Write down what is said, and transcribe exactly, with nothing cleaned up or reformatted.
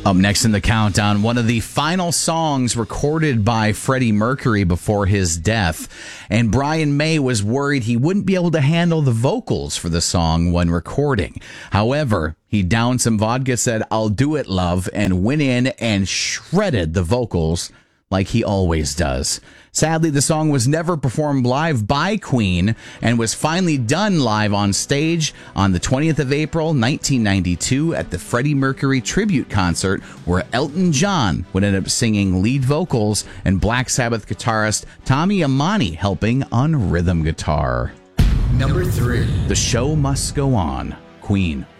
Up next in the countdown, one of the final songs recorded by Freddie Mercury before his death. And Brian May was worried he wouldn't be able to handle the vocals for the song when recording. However, he downed some vodka, said, "I'll do it, love," and went in and shredded the vocals like he always does. Sadly, the song was never performed live by Queen and was finally done live on stage on the twentieth of April, nineteen ninety-two at the Freddie Mercury tribute concert, where Elton John would end up singing lead vocals and Black Sabbath guitarist Tommy Amani helping on rhythm guitar. Number three. The Show Must Go On, Queen.